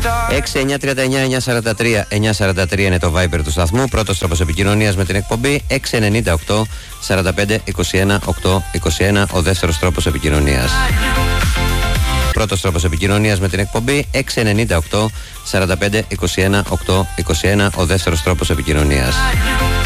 6-939-943 είναι το Viber του σταθμού. Πρώτος τρόπος επικοινωνίας με την εκπομπή 698 45 21 821. Ο δεύτερος τρόπος επικοινωνίας. Πρώτος τρόπος επικοινωνίας με την εκπομπή 698 45 21 821. Ο δεύτερος τρόπος επικοινωνίας.